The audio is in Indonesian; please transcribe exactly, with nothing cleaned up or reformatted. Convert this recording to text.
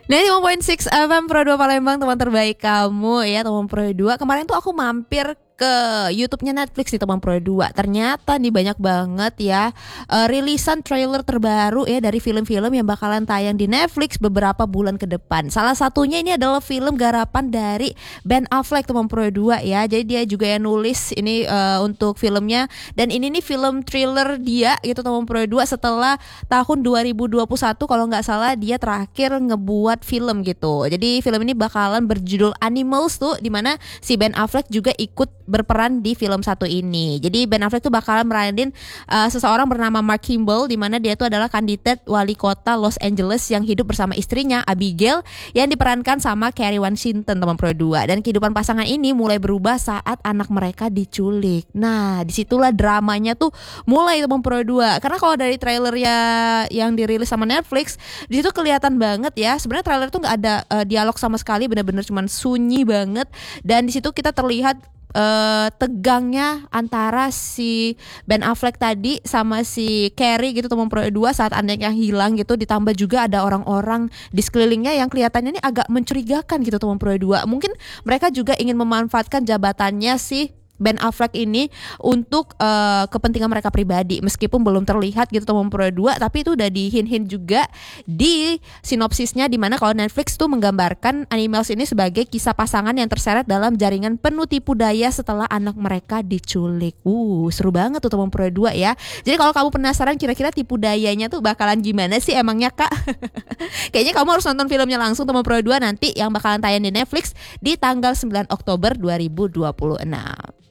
Nah, lima koma enam F M Pro dua Palembang, teman terbaik kamu ya, teman Pro dua. Kemarin tuh aku mampir ke YouTube-nya Netflix di teman Pro dua. Ternyata nih banyak banget ya uh, rilisan trailer terbaru ya dari film-film yang bakalan tayang di Netflix beberapa bulan ke depan. Salah satunya ini adalah film garapan dari Ben Affleck, teman Pro dua ya. Jadi dia juga yang nulis ini uh, untuk filmnya, dan ini nih film thriller dia gitu teman Pro dua, setelah tahun dua ribu dua puluh satu kalau nggak salah dia terakhir ngebuat film gitu. Jadi film ini bakalan berjudul Animals tuh, dimana si Ben Affleck juga ikut berperan di film satu ini. Jadi Ben Affleck tuh bakalan meranin uh, seseorang bernama Mark Kimball, di mana dia tuh adalah kandidat wali kota Los Angeles yang hidup bersama istrinya Abigail yang diperankan sama Kerry Washington, teman Pro dua. Dan kehidupan pasangan ini mulai berubah saat anak mereka diculik. Nah, disitulah dramanya tuh mulai, teman Pro dua. Karena kalau dari trailer ya yang dirilis sama Netflix, di situ kelihatan banget ya. Sebenarnya trailer tuh nggak ada uh, dialog sama sekali, benar-benar cuman sunyi banget. Dan di situ kita terlihat Uh, tegangnya antara si Ben Affleck tadi sama si Kerry gitu, teman Pro dua, saat anaknya hilang gitu. Ditambah juga ada orang-orang di sekelilingnya yang kelihatannya ini agak mencurigakan gitu, teman Pro dua. Mungkin mereka juga ingin memanfaatkan jabatannya si Ben Affleck ini untuk uh, kepentingan mereka pribadi, meskipun belum terlihat gitu teman Pro dua, tapi itu udah di hint-hint juga di sinopsisnya, dimana kalau Netflix tuh menggambarkan Animals ini sebagai kisah pasangan yang terseret dalam jaringan penuh tipu daya setelah anak mereka diculik. Uh, seru banget tuh teman Pro dua ya. Jadi kalau kamu penasaran kira-kira tipu dayanya tuh bakalan gimana sih emangnya Kak? Kayaknya kamu harus nonton filmnya langsung, teman Pro dua, nanti yang bakalan tayang di Netflix di tanggal sembilan Oktober dua ribu dua puluh enam.